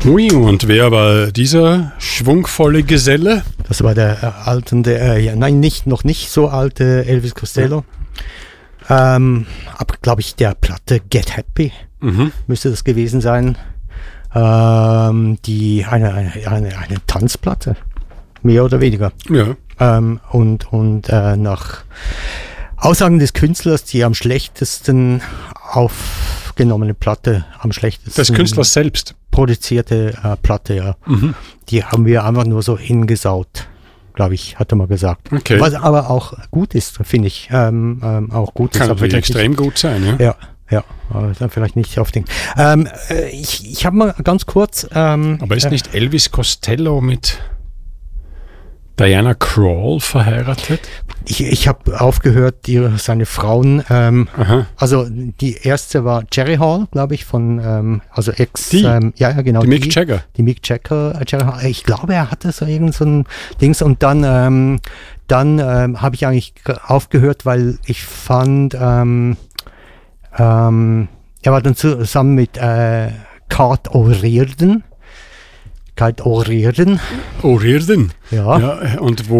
Ui, und wer war dieser schwungvolle Geselle? Das war der noch nicht so alte Elvis Costello. Aber glaube ich, der Platte Get Happy müsste das gewesen sein. Die eine Tanzplatte, mehr oder weniger. Ja. Und nach Aussagen des Künstlers die am schlechtesten aufgenommene Platte, am schlechtesten Des Künstlers selbst. Produzierte Platte, ja. Die haben wir einfach nur so hingesaut, glaube ich, hat er mal gesagt. Okay. Was aber auch gut ist, finde ich. Auch gut Kann ist. natürlich extrem gut sein, ja. Ja, aber dann vielleicht nicht auf den. Ich habe mal ganz kurz. Aber ist nicht Elvis Costello mit Diana Krall verheiratet? Ich habe aufgehört, seine Frauen, also die erste war Jerry Hall, glaube ich, von, also Ex, ja genau. Die Mick Jagger. Die Mick Jagger, Jerry Hall. Ich glaube, er hatte so irgend so ein Dings und dann habe ich eigentlich aufgehört, weil ich fand, er war dann zusammen mit Kate O'Riordan. O'Riordan? Ja. Ja. Und wo